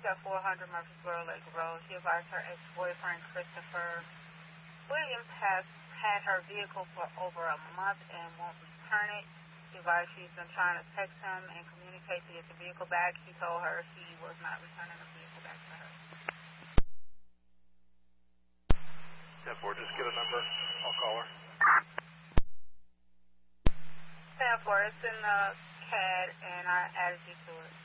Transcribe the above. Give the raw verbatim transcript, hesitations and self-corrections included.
at four hundred Murfreesboro Lake Road. She advised her ex-boyfriend, Christopher Williams, has had her vehicle for over a month and won't return it. She advised she's been trying to text him and communicate to get the vehicle back. He told her he was not returning the vehicle back to her. ten four, just get a number. I'll call her. ten four, it's in the C A D, and I added you to it.